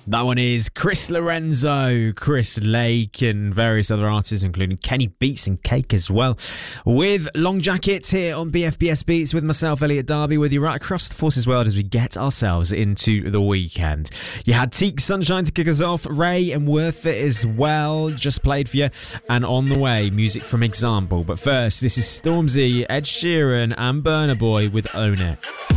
That one is Chris Lorenzo, Chris Lake, and various other artists, including Kenny Beats and Cake as well, with Long Jacket here on BFBS Beats with myself, Elliot Darby, with you right across the Forces world as we get ourselves into the weekend. You had Teak Sunshine to kick us off, Ray and Worth It as well, just played for you, and on the way, music from Example. But first, this is Stormzy, Ed Sheeran, and Burna Boy with Own It.